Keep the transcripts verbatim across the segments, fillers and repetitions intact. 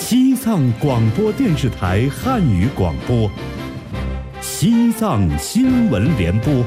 西藏广播电视台汉语广播，西藏新闻联播。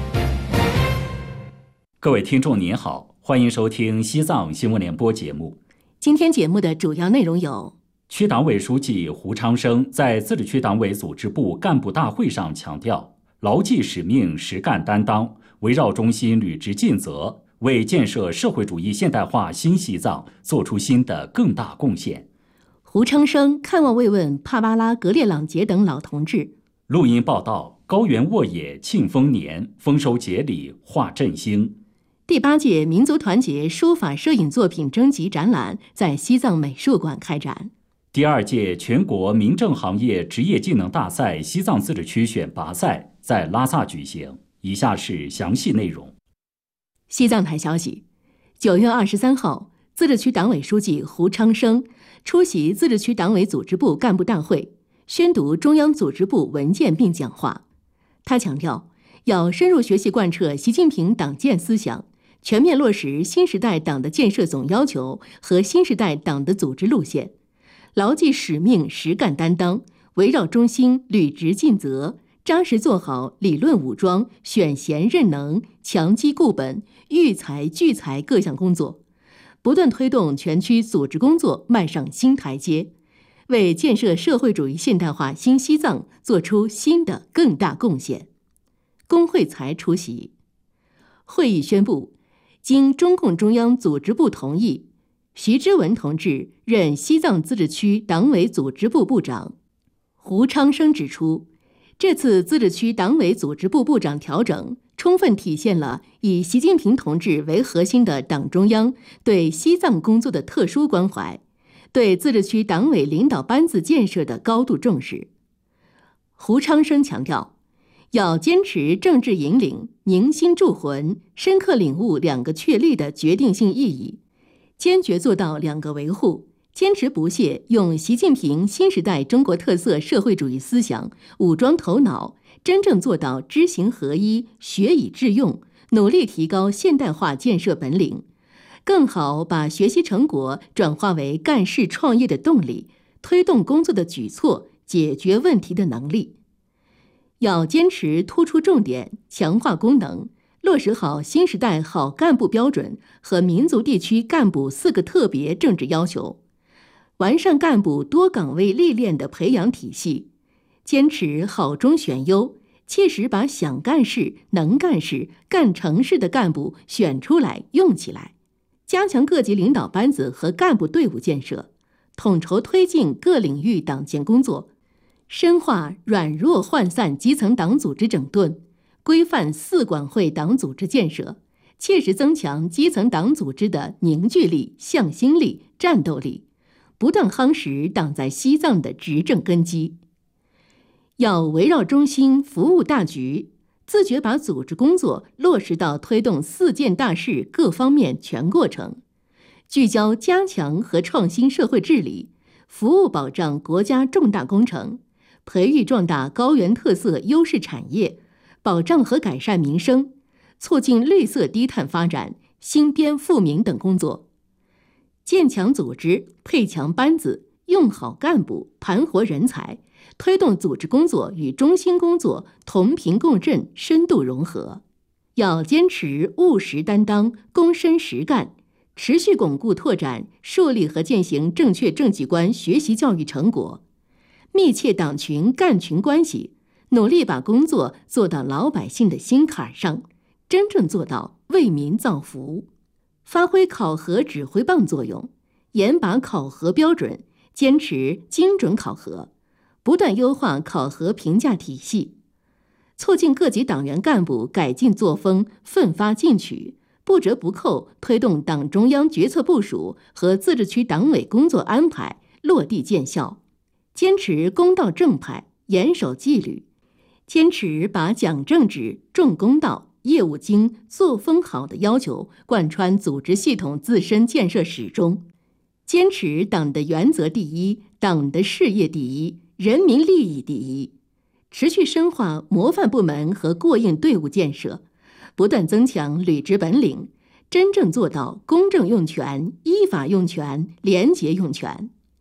各位听众您好，欢迎收听西藏新闻联播节目。 今天节目的主要内容有： 区党委书记胡昌生在自治区党委组织部干部大会上强调，牢记使命，实干担当，围绕中心履职尽责，为建设社会主义现代化新西藏做出新的更大贡献。 胡昌生看望慰问帕巴拉格列朗杰等老同志。 录音报道：高原沃野庆丰年，丰收节礼化振兴。 第八届民族团结书法摄影作品征集展览在西藏美术馆开展。 第二届全国民政行业职业技能大赛西藏自治区选拔赛在拉萨举行。以下是详细内容。 西藏台消息，九月二十三号，自治区党委书记胡昌生出席自治区党委组织部干部大会，宣读中央组织部文件并讲话。他强调，要深入学习贯彻习近平党建思想，全面落实新时代党的建设总要求和新时代党的组织路线，牢记使命，实干担当，围绕中心履职尽责，扎实做好理论武装、选贤任能、强基固本、育才聚才各项工作，不断推动全区组织工作迈上新台阶，为建设社会主义现代化新西藏做出新的更大贡献。龚惠才出席会议，宣布经中共中央组织部同意，徐之文同志任西藏自治区党委组织部部长。胡昌生指出，这次自治区党委组织部部长调整充分体现了以习近平同志为核心的党中央对西藏工作的特殊关怀，对自治区党委领导班子建设的高度重视。胡昌生强调，要坚持政治引领、凝心铸魂，深刻领悟两个确立的决定性意义，坚决做到两个维护，坚持不懈用习近平新时代中国特色社会主义思想武装头脑，真正做到知行合一、学以致用，努力提高现代化建设本领，更好把学习成果转化为干事创业的动力，推动工作的举措、解决问题的能力。要坚持突出重点，强化功能，落实好新时代好干部标准和民族地区干部四个特别政治要求，完善干部多岗位历练的培养体系，坚持好中选优，切实把想干事、能干事、干成事的干部选出来用起来，加强各级领导班子和干部队伍建设，统筹推进各领域党建工作，深化软弱涣散基层党组织整顿，规范四管会党组织建设，切实增强基层党组织的凝聚力、向心力、战斗力，不断夯实党在西藏的执政根基。要围绕中心服务大局，自觉把组织工作落实到推动四件大事各方面全过程，聚焦加强和创新社会治理，服务保障国家重大工程，培育壮大高原特色优势产业，保障和改善民生，促进绿色低碳发展、兴编富民等工作。建强组织，配强班子，用好干部，盘活人才，推动组织工作与中心工作同频共振、深度融合。要坚持务实担当、躬身实干，持续巩固拓展、树立和践行正确政绩观学习教育成果，密切党群干群关系，努力把工作做到老百姓的心坎上，真正做到为民造福。发挥考核指挥棒作用，严把考核标准，坚持精准考核，不断优化考核评价体系，促进各级党员干部改进作风，奋发进取，不折不扣推动党中央决策部署和自治区党委工作安排落地见效。坚持公道正派，严守纪律，坚持把讲政治、重公道、业务精、作风好的要求贯穿组织系统自身建设始终，坚持党的原则第一，党的事业第一，人民利益第一，持续深化模范部门和过硬队伍建设，不断增强履职本领，真正做到公正用权、依法用权、廉洁用权。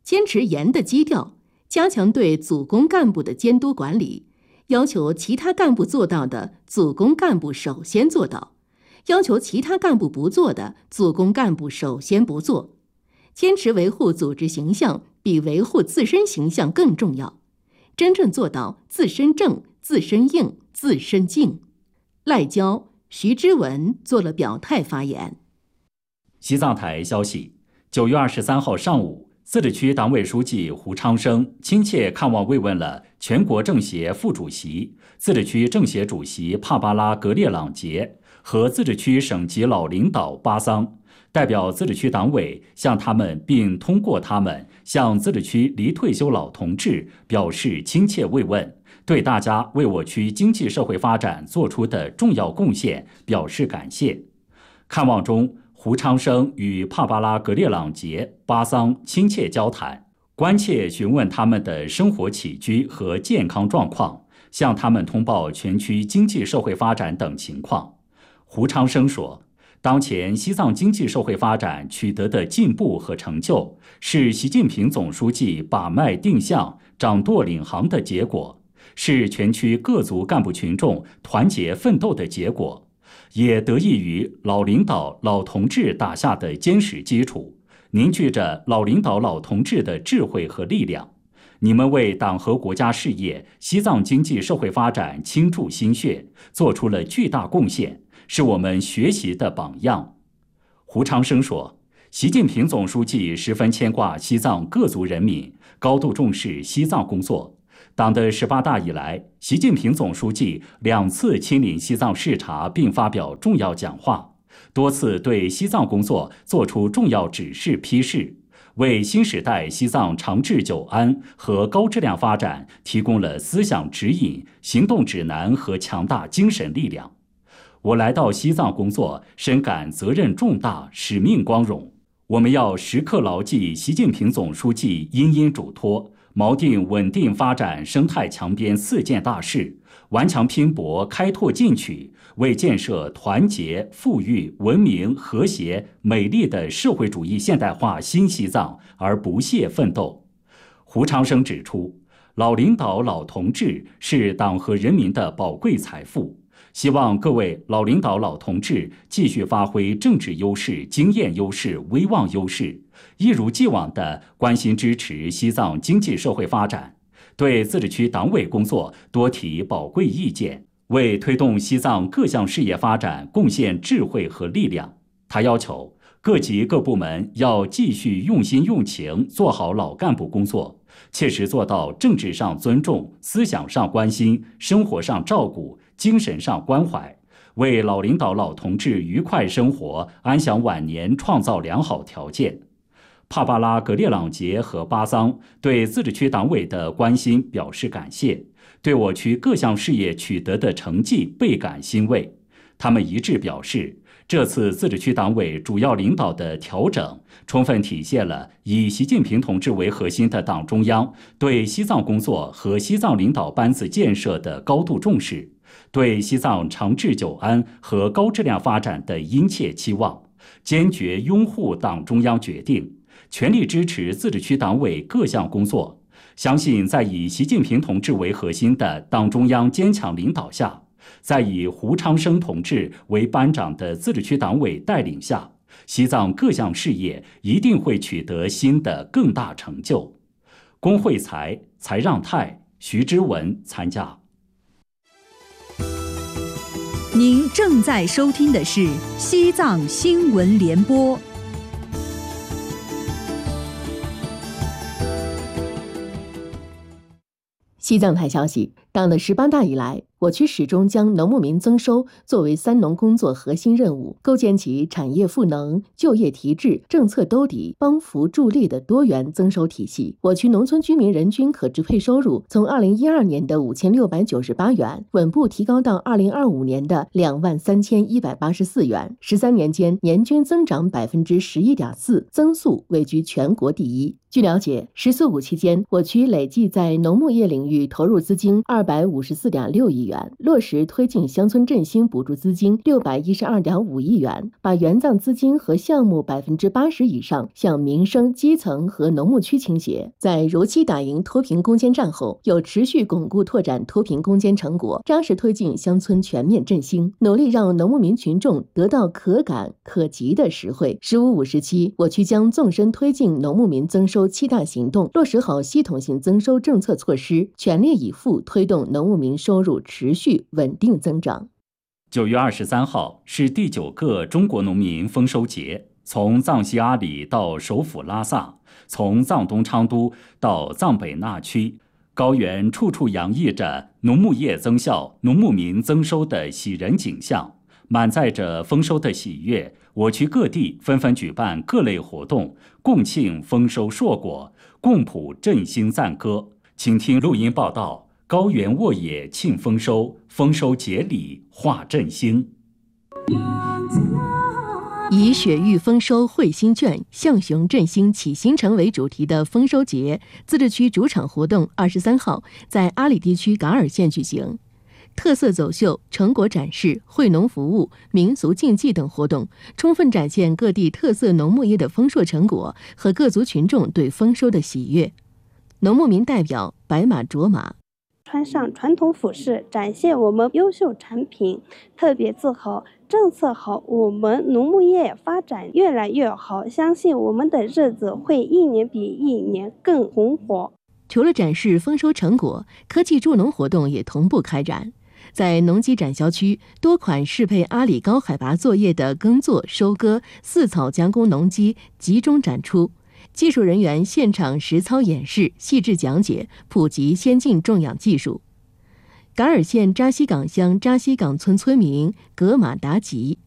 坚持严的基调，加强对组工干部的监督管理，要求其他干部做到的，组工干部首先做到；要求其他干部不做的，组工干部首先不做。坚持维护组织形象比维护自身形象更重要，真正做到自身正、自身硬、自身静。赖娇、徐之文做了表态发言。 西藏台消息，九月二十三号上午，自治区党委书记胡昌生亲切看望慰问了全国政协副主席、自治区政协主席帕巴拉格列朗杰和自治区省级老领导巴桑，代表自治区党委向他们并通过他们向自治区离退休老同志表示亲切慰问，对大家为我区经济社会发展做出的重要贡献表示感谢。看望中，胡昌生与帕巴拉格列朗杰、巴桑亲切交谈，关切询问他们的生活起居和健康状况，向他们通报全区经济社会发展等情况。胡昌生说，当前西藏经济社会发展取得的进步和成就，是习近平总书记把脉定向、掌舵领航的结果，是全区各族干部群众团结奋斗的结果，也得益于老领导老同志打下的坚实基础，凝聚着老领导老同志的智慧和力量。你们为党和国家事业、西藏经济社会发展倾注心血，做出了巨大贡献，是我们学习的榜样。胡昌生说，习近平总书记十分牵挂西藏各族人民，高度重视西藏工作。党的十八大以来，习近平总书记两次亲临西藏视察并发表重要讲话，多次对西藏工作作出重要指示批示，为新时代西藏长治久安和高质量发展提供了思想指引、行动指南和强大精神力量。我来到西藏工作，深感责任重大，使命光荣。我们要时刻牢记习近平总书记殷殷嘱托，锚定稳定发展生态强边四件大事，顽强拼搏，开拓进取，为建设团结、富裕、文明、和谐、美丽的社会主义现代化新西藏而不懈奋斗。胡昌生指出，老领导老同志是党和人民的宝贵财富，希望各位老领导老同志继续发挥政治优势、经验优势、威望优势，一如既往地关心支持西藏经济社会发展，对自治区党委工作多提宝贵意见，为推动西藏各项事业发展贡献智慧和力量。他要求各级各部门要继续用心用情做好老干部工作，切实做到政治上尊重、思想上关心、生活上照顾、精神上关怀，为老领导老同志愉快生活、安享晚年创造良好条件。帕巴拉格列朗杰和巴桑对自治区党委的关心表示感谢，对我区各项事业取得的成绩倍感欣慰。他们一致表示，这次自治区党委主要领导的调整，充分体现了以习近平同志为核心的党中央对西藏工作和西藏领导班子建设的高度重视，对西藏长治久安和高质量发展的殷切期望，坚决拥护党中央决定，全力支持自治区党委各项工作。相信在以习近平同志为核心的党中央坚强领导下，在以胡昌生同志为班长的自治区党委带领下，西藏各项事业一定会取得新的更大成就。龚慧才、才让泰、徐之文参加。 您正在收听的是西藏新闻联播。 西藏台消息，党的十八大以来，我区始终将农牧民增收作为三农工作核心任务，构建起产业赋能、就业提质、政策兜底、帮扶助力的多元增收体系。我区农村居民人均可支配收入从二零一二年的五千六百九十八元稳步提高到二零二五年的两万三千一百八十四元，十三年间年均增长百分之十一点四，增速位居全国第一。据了解，“十四五”期间，我区累计在农牧业领域投入资金二百百五十四点六亿元，落实推进乡村振兴补助资金六百一十二点五亿元，把援藏资金和项目百分之八十以上向民生、基层和农牧区倾斜。在如期打赢脱贫攻坚战后，有持续巩固拓展脱贫攻坚成果，扎实推进乡村全面振兴，努力让农牧民群众得到可感可及的实惠。十五五时期，我区将纵深推进农牧民增收七大行动，落实好系统性增收政策措施，全力以赴推动农牧民收入持续稳定增长。 九月二十三号是第九个中国农民丰收节，从藏西阿里到首府拉萨，从藏东昌都到藏北那曲，高原处处洋溢着农牧业增效、农牧民增收的喜人景象，满载着丰收的喜悦。我区各地纷纷举办各类活动，共庆丰收硕果，共谱振兴赞歌。请听录音报道：高原沃野庆丰收，丰收节礼化振兴。 以雪域丰收汇新卷，象雄振兴启新城为主题的丰收节自治区主场活动，二十三号在阿里地区噶尔县举行。特色走秀、成果展示、惠农服务、民俗竞技等活动，充分展现各地特色农牧业的丰硕成果和各族群众对丰收的喜悦。农牧民代表白马卓马， 穿上传统服饰，展现我们优秀产品，特别自豪。政策好，我们农牧业发展越来越好，相信我们的日子会一年比一年更红火。 除了展示丰收成果，科技助农活动也同步开展。在农机展销区，多款适配阿里高海拔作业的耕作、收割、饲草加工农机集中展出，技术人员现场实操演示，细致讲解，普及先进种养技术。噶尔县扎西岗乡扎西岗村村民格马达吉，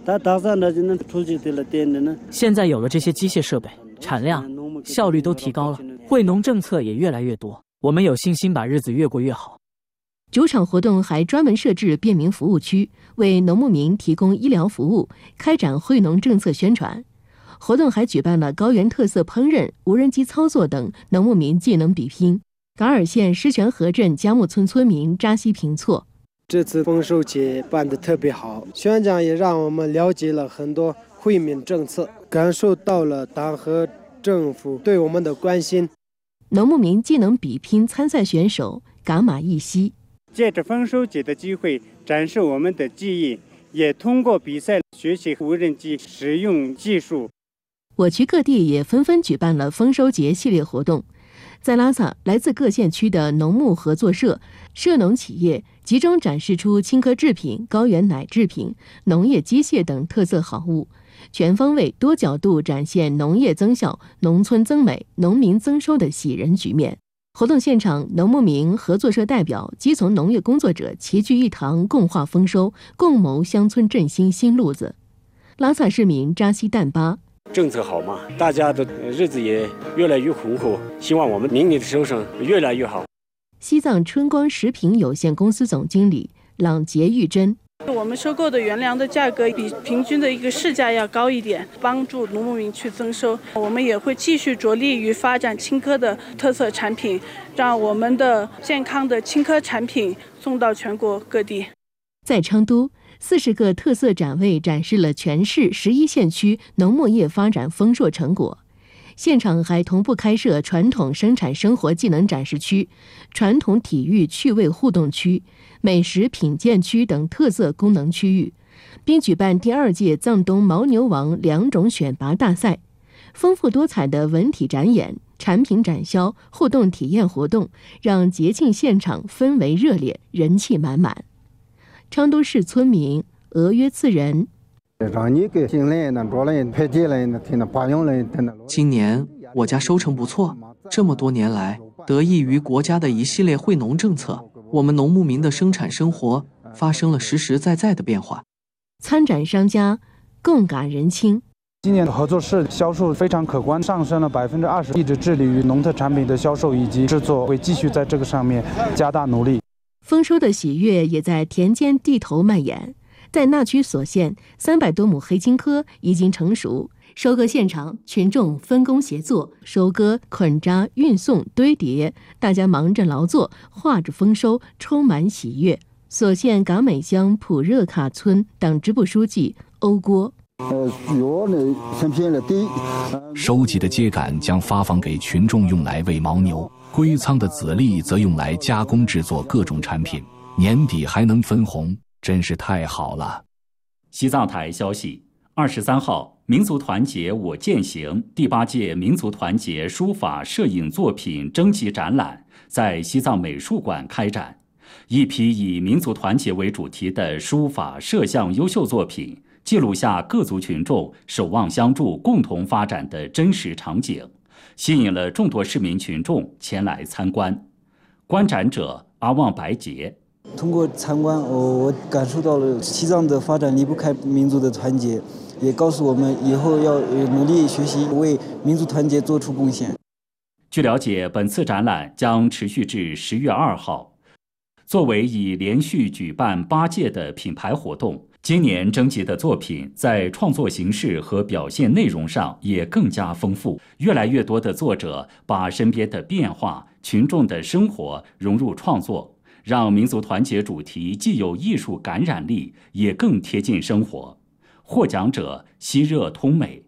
现在有了这些机械设备，产量、效率都提高了，惠农政策也越来越多，我们有信心把日子越过越好。 主场活动还专门设置便民服务区，为农牧民提供医疗服务，开展惠农政策宣传。活动还举办了高原特色烹饪、无人机操作等农牧民技能比拼。噶尔县狮泉河镇佳木村村民扎西平措， 这次丰收节办得特别好，宣讲也让我们了解了很多惠民政策，感受到了党和政府对我们的关心。 农牧民技能比拼参赛选手噶玛义西， 借着丰收节的机会展示我们的技艺，也通过比赛学习无人机使用技术。 我区各地也纷纷举办了丰收节系列活动。在拉萨，来自各县区的农牧合作社、社农企业集中展示出青稞制品、高原奶制品、农业机械等特色好物，全方位、多角度展现农业增效、农村增美、农民增收的喜人局面。活动现场，农牧民合作社代表、基层农业工作者齐聚一堂，共话丰收，共谋乡村振兴新路子。拉萨市民扎西旦巴， 政策好嘛，大家的日子也越来越红火，希望我们明年的收成越来越好。 西藏春光食品有限公司总经理朗杰玉珍， 我们收购的原粮的价格比平均的一个市价要高一点，帮助农牧民去增收。我们也会继续着力于发展青稞的特色产品，让我们的健康的青稞产品送到全国各地。 在昌都，四十个特色展位展示了全市十一县区农牧业发展丰硕成果。现场还同步开设传统生产生活技能展示区、传统体育趣味互动区、美食品鉴区等特色功能区域，并举办第二届藏东牦牛王两种选拔大赛。丰富多彩的文体展演、产品展销、互动体验活动，让节庆现场氛围热烈，人气满满。昌都市村民俄约次人， 今年我家收成不错，这么多年来，得益于国家的一系列惠农政策，我们农牧民的生产生活发生了实实在在的变化。 参展商家共感人清， 今年的合作社销售非常可观，上升了百分之二十，一直致力于农特产品的销售以及制作，会继续在这个上面加大努力。 丰收的喜悦也在田间地头蔓延。在那曲所县，三百多亩黑金稞已经成熟， 收割现场，群众分工协作，收割、捆扎、运送、堆叠，大家忙着劳作，画着丰收，充满喜悦。所县嘎美乡普热卡村党支部书记欧郭。 收集的秸秆将发放给群众用来喂牦牛，归仓的籽粒则用来加工制作各种产品，年底还能分红，真是太好了。 西藏台消息，二十三号，民族团结我践行第八届民族团结书法摄影作品征集展览在西藏美术馆开展，一批以民族团结为主题的书法摄像优秀作品，记录下各族群众守望相助、共同发展的真实场景，吸引了众多市民群众前来参观。观展者阿旺白杰。 通过参观，我我感受到了西藏的发展离不开民族的团结，也告诉我们以后要努力学习，为民族团结做出贡献。 据了解，本次展览将持续至十月二号。作为已连续举办八届的品牌活动，今年征集的作品在创作形式和表现内容上也更加丰富。越来越多的作者把身边的变化、群众的生活融入创作，让民族团结主题既有艺术感染力，也更贴近生活。获奖者西热通美。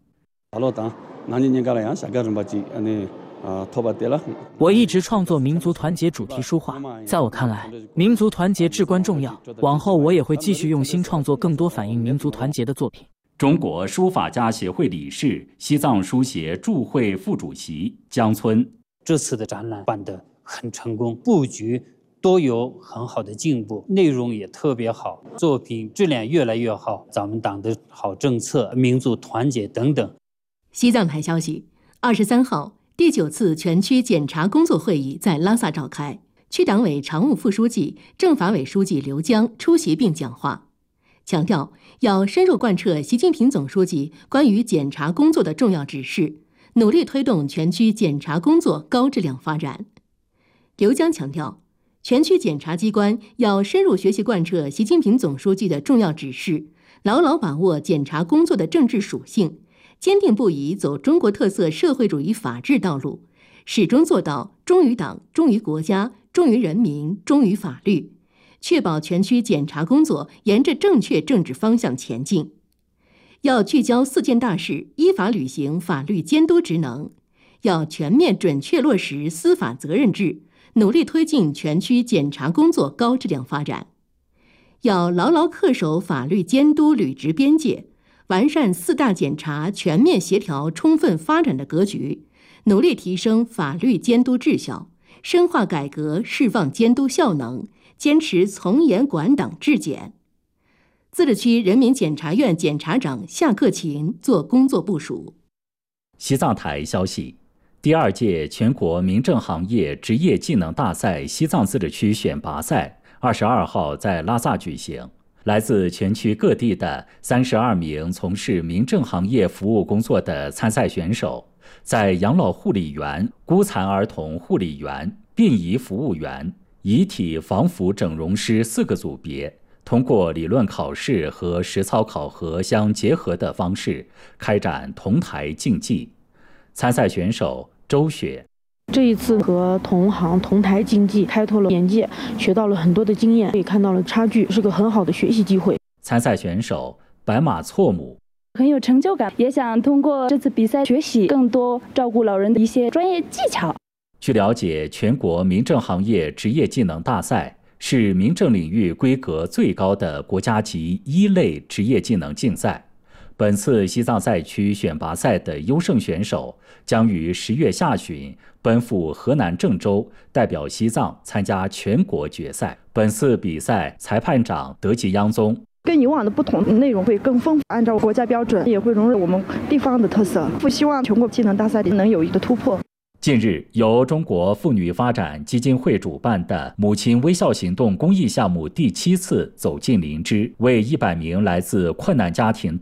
我一直创作民族团结主题书画，在我看来，民族团结至关重要。往后我也会继续用心创作更多反映民族团结的作品。 中国书法家协会理事、西藏书协驻会副主席江村。 这次的展览办得很成功，布局都有很好的进步，内容也特别好，作品质量越来越好。咱们党的好政策、民族团结等等。 西藏台消息，二十三号。第九次全区检查工作会议在拉萨召开，区党委常务副书记、政法委书记刘江出席并讲话，强调要深入贯彻习近平总书记关于检查工作的重要指示，努力推动全区检查工作高质量发展。刘江强调，全区检察机关要深入学习贯彻习近平总书记的重要指示，牢牢把握检查工作的政治属性，坚定不移走中国特色社会主义法治道路，始终做到忠于党、忠于国家、忠于人民、忠于法律，确保全区检查工作沿着正确政治方向前进。要聚焦四件大事，依法履行法律监督职能；要全面准确落实司法责任制，努力推进全区检查工作高质量发展；要牢牢恪守法律监督履职边界，完善四大检察全面协调充分发展的格局，努力提升法律监督质效，深化改革释放监督效能，坚持从严管党治检。自治区人民检察院检察长夏克勤做工作部署。 西藏台消息，第二届全国民政行业职业技能大赛西藏自治区选拔赛二十二号在拉萨举行。来自全区各地的三十二名从事民政行业服务工作的参赛选手，在养老护理员、孤残儿童护理员、殡仪服务员、遗体防腐整容师四个组别，通过理论考试和实操考核相结合的方式，开展同台竞技。参赛选手周雪。 这一次和同行同台竞技，开拓了眼界，学到了很多的经验，也看到了差距，是个很好的学习机会。 参赛选手白马错母， 很有成就感，也想通过这次比赛学习更多照顾老人的一些专业技巧。 据了解，全国民政行业职业技能大赛是民政领域规格最高的国家级一类职业技能竞赛。本次西藏赛区选拔赛的优胜选手将于十月下旬奔赴河南郑州，代表西藏参加全国决赛。本次比赛裁判长德吉央宗。 跟以往的不同，内容会更丰富，按照国家标准，也会融入我们地方的特色。不希望全国技能大赛能有一个突破。 近日，由中国妇女发展基金会主办的母亲微笑行动公益项目第七次走进灵芝，为一百名来自困难家庭的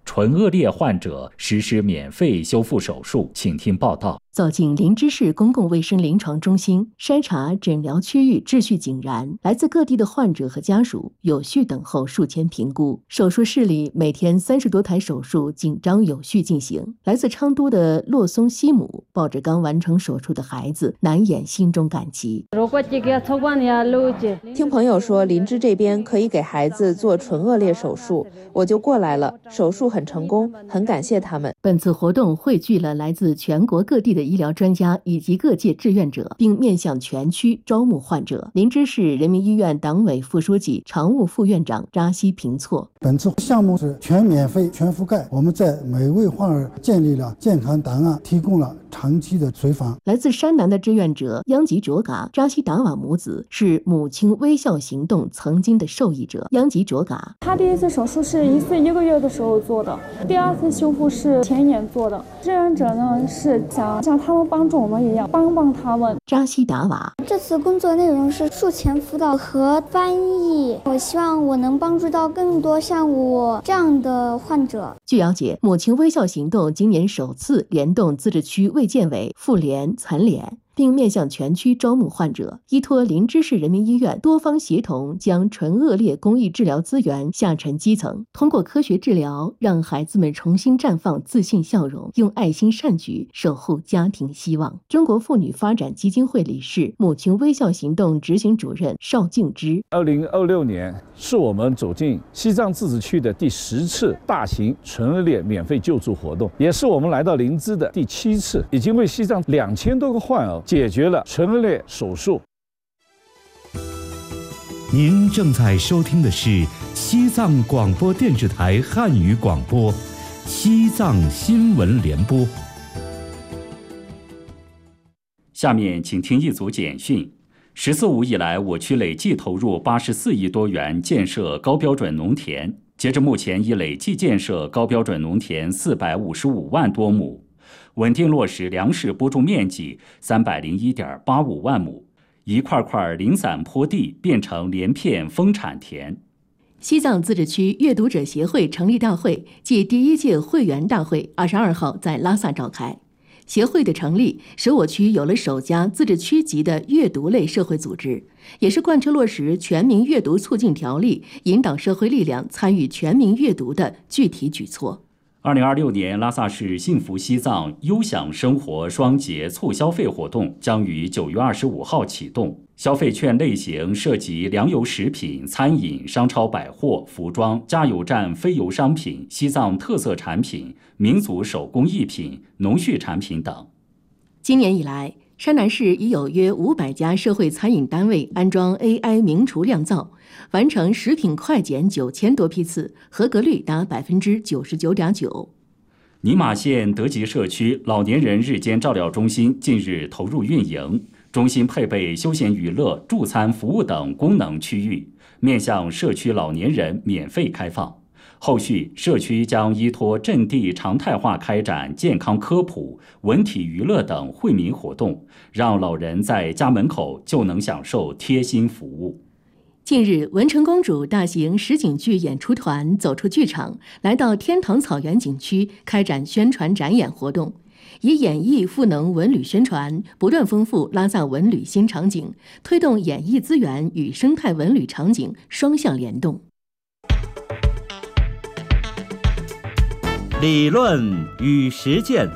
唇腭裂患者实施免费修复手术。请听报道。 走进林芝市公共卫生临床中心，筛查诊疗区域秩序井然，来自各地的患者和家属有序等候术前评估。手术室里每天三十多台手术紧张有序进行。来自昌都的洛松西姆抱着刚完成手术的孩子，难掩心中感激。 听朋友说林芝这边可以给孩子做唇腭裂手术，我就过来了。手术很成功，很感谢他们。 本次活动汇聚了来自全国各地的医疗专家以及各界志愿者，并面向全区招募患者。林芝市人民医院党委副书记、常务副院长扎西平措： 本次项目是全免费、全覆盖，我们在每位患儿建立了健康档案，提供了长期的随访。 来自山南的志愿者央吉卓嘎、扎西达瓦母子是母亲微笑行动曾经的受益者。央吉卓嘎： 他第一次手术是一岁一个月的时候做的，第二次修复是前年做的。志愿者呢是想像他们帮助我们一样，帮帮他们。 扎西达瓦： 这次工作内容是术前辅导和翻译，我希望我能帮助到更多像我这样的患者。 据了解，母亲微笑行动今年首次联动自治区卫健委、妇联、残联，并面向全区招募患者，依托林芝市人民医院多方协同，将唇腭裂公益治疗资源下沉基层，通过科学治疗，让孩子们重新绽放自信笑容，用爱心善举守护家庭希望。中国妇女发展基金会理事、母亲微笑行动执行主任邵静之： 二零二六年是我们走进西藏自治区的第十次大型唇腭裂免费救助活动，也是我们来到林芝的第七次，已经为西藏两千多个患儿解决了唇腭裂手术。 您正在收听的是西藏广播电视台汉语广播《西藏新闻联播》。 下面请听一组简讯。十四五以来，我区累计投入八十四亿多元建设高标准农田，截至目前已累计建设高标准农田四百五十五万多亩，稳定落实粮食播种面积三百零一点八五万亩，一块块零散坡地变成连片丰产田。 西藏自治区阅读者协会成立大会暨第一届会员大会二十二号在拉萨召开。协会的成立，使我区有了首家自治区级的阅读类社会组织，也是贯彻落实全民阅读促进条例、引导社会力量参与全民阅读的具体举措。 二零二六年拉萨市幸福西藏优享生活双节促消费活动将于九月二十五号启动。消费券类型涉及粮油食品、餐饮、商超百货、服装、加油站非油商品、西藏特色产品、民族手工艺品、农畜产品等。 今年以来，山南市已有约五百家社会餐饮单位安装 A I 名厨酿造，完成食品快检九千多批次，合格率达百分之九十九点九。 尼玛县德吉社区老年人日间照料中心近日投入运营。中心配备休闲娱乐、助餐服务等功能区域，面向社区老年人免费开放。后续社区将依托阵地常态化开展健康科普、文体娱乐等惠民活动，让老人在家门口就能享受贴心服务。 近日，文成公主大型实景剧演出团走出剧场，来到天堂草原景区开展宣传展演活动。以演绎赋能文旅宣传，不断丰富拉萨文旅新场景，推动演艺资源与生态文旅场景双向联动。 理论与实践。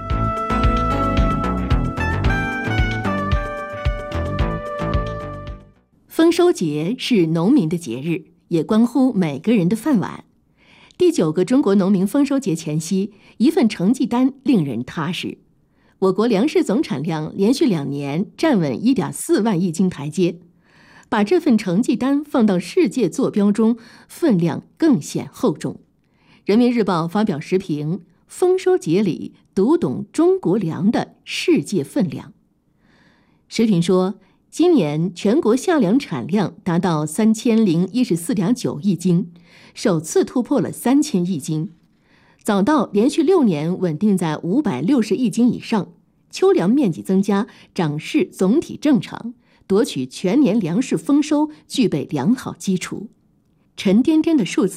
丰收节是农民的节日，也关乎每个人的饭碗。第九个中国农民丰收节前夕，一份成绩单令人踏实。我国粮食总产量连续两年站稳 一点四万亿斤台阶，把这份成绩单放到世界坐标中，分量更显厚重。人民日报发表时评：丰收节里读懂中国粮的世界分量。时评说，今年全国夏粮产量达到三千零一十四点九亿斤，首次突破了三千亿斤。早稻连续六年稳定在五百六十亿斤以上，秋粮面积增加，长势总体正常，夺取全年粮食丰收具备良好基础。沉甸甸的数字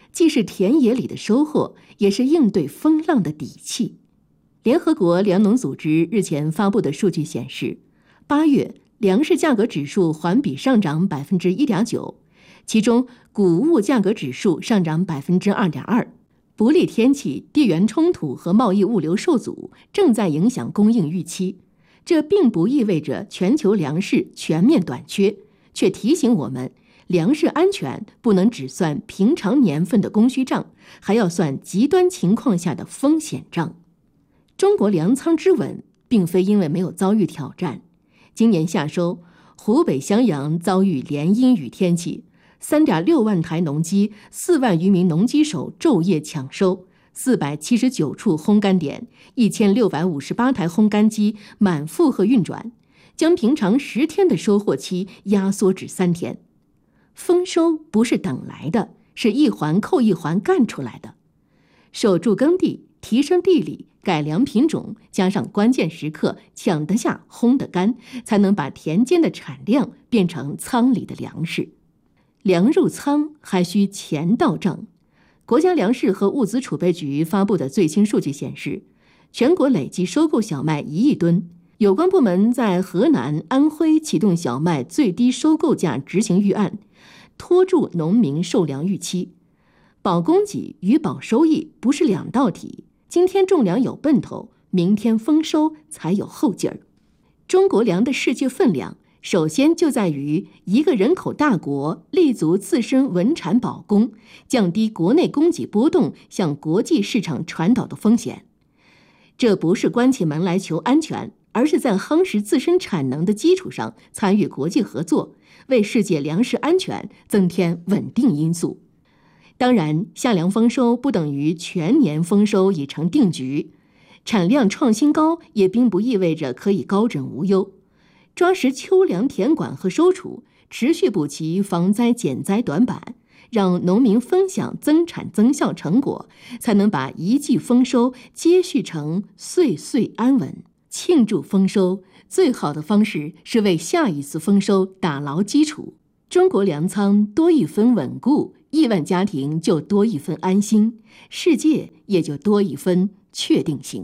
既是田野里的收获，也是应对风浪的底气。联合国粮农组织日前发布的数据显示，八月粮食价格指数环比上涨 百分之一点九， 其中谷物价格指数上涨 百分之二点二。不利天气、地缘冲突和贸易物流受阻正在影响供应预期，这并不意味着全球粮食全面短缺，却提醒我们，粮食安全不能只算平常年份的供需账，还要算极端情况下的风险账。中国粮仓之稳，并非因为没有遭遇挑战。今年夏收，湖北襄阳遭遇连阴雨天气， 三点六万台农机，四万余名农机手昼夜抢收，四百七十九处烘干点，一千六百五十八台烘干机满负荷运转，将平常十天的收获期压缩至三天。丰收不是等来的，是一环扣一环干出来的。守住耕地，提升地理，改良品种，加上关键时刻抢得下、烘得干，才能把田间的产量变成仓里的粮食。粮入仓还需钱到账。国家粮食和物资储备局发布的最新数据显示，全国累计收购小麦一亿吨。有关部门在河南、安徽启动小麦最低收购价执行预案，拖住农民售粮预期。保供给与保收益不是两道题，今天种粮有奔头，明天丰收才有后劲儿。中国粮的世界分量，首先就在于一个人口大国立足自身稳产保供，降低国内供给波动向国际市场传导的风险。这不是关起门来求安全，而是在夯实自身产能的基础上参与国际合作，为世界粮食安全增添稳定因素。当然，夏粮丰收不等于全年丰收已成定局，产量创新高也并不意味着可以高枕无忧。抓实秋粮田管和收储，持续补齐防灾减灾短板，让农民分享增产增效成果，才能把一季丰收接续成岁岁安稳。庆祝丰收，最好的方式是为下一次丰收打牢基础。中国粮仓多一分稳固，亿万家庭就多一分安心，世界也就多一分确定性。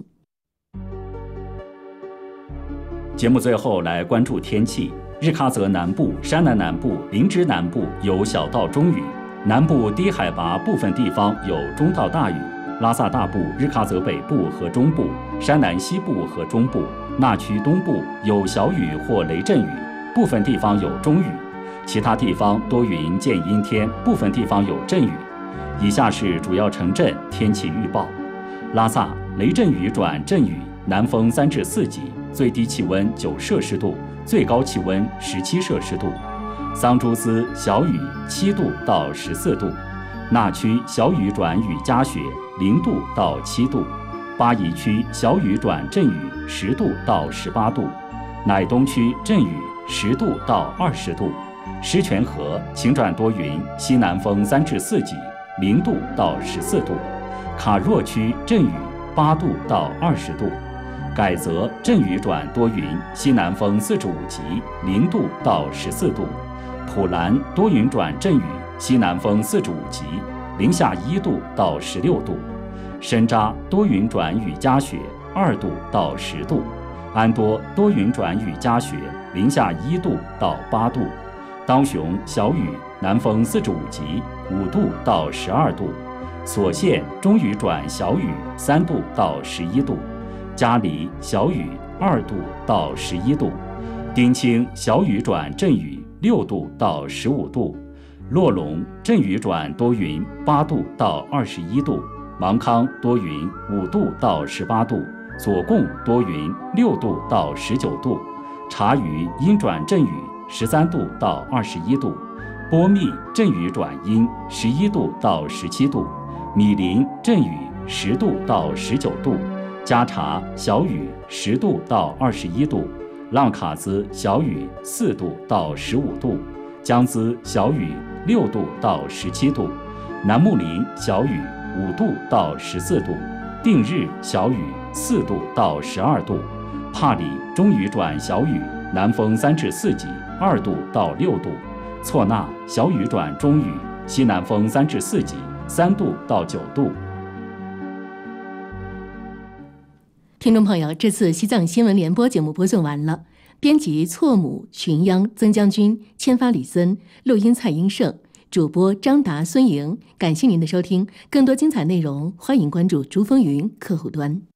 节目最后来关注天气。日喀则南部、山南南部、林芝南部有小到中雨，南部低海拔部分地方有中到大雨。拉萨大部、日喀则北部和中部、山南西部和中部、纳曲东部有小雨或雷阵雨，部分地方有中雨。其他地方多云见阴天，部分地方有阵雨。以下是主要城镇天气预报：拉萨雷阵雨转阵雨，南风三至四级，最低气温九摄氏度，最高气温十七摄氏度；桑珠孜小雨七度到十四度；纳曲小雨转雨夹雪零度到七度；巴宜区小雨转阵雨十度到十八度；乃东区阵雨十度到二十度；狮泉河晴转多云，西南风三至四级，零度到十四度；卡若区阵雨八度到二十度；改则阵雨转多云，西南风四至五级，零度到十四度；普兰多云转阵雨，西南风四至五级，零下一度到十六度；深扎多云转雨夹雪，二度到十度；安多多云转雨夹雪，零下一度到八度；当雄小雨，南风四至五级，五度到十二度；所县中雨转小雨，三度到十一度；嘉黎小雨，二度到十一度；丁清小雨转阵雨，六度到十五度；洛龙阵雨转多云，八度到二十一度；芒康多云，五度到十八度；左贡多云，六度到十九度；察隅阴转阵雨，十三度到二十一度；波密阵雨转阴，十一度到十七度；米林阵雨，十度到十九度；加察小雨，十度到二十一度；浪卡兹小雨，四度到十五度；江孜小雨，六度到十七度；南木林小雨，五度到十四度；定日小雨，四度到十二度；帕里中雨转小雨，南风三至四级，二度到六度；错那小雨转中雨，西南风三至四级， 三度到九度。 听众朋友，这次西藏新闻联播节目播送完了。编辑错母、群央、曾将军、千发李森，录音蔡英胜，主播张达、孙莹。感谢您的收听，更多精彩内容，欢迎关注珠峰云客户端。